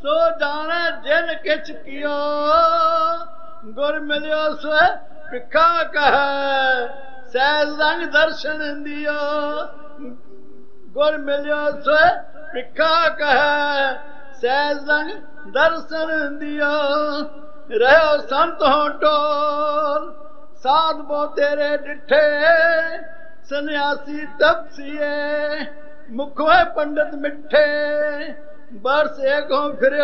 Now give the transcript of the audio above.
सो जाने जिन किछ कियो गुर मिलियो सो भिखा कह सहज रंग दर्शन दियो गुर मिलियो सो भिखा कह सहज रंग दर्शन दियो रहो संत हो टोल साध बो तेरे डिठे सन्यासी तपसीए मुख पंडित मिठे बरस एक हो फिर